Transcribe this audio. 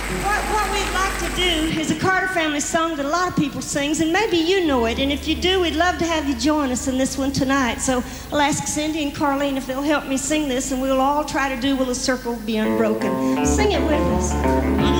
What we'd like to do is a Carter family song that a lot of people sings, and maybe you know it. And if you do, we'd love to have you join us in this one tonight. So I'll ask Cindy and Carlene if they'll help me sing this, and we'll all try to do Will the Circle Be Unbroken. Sing it with us.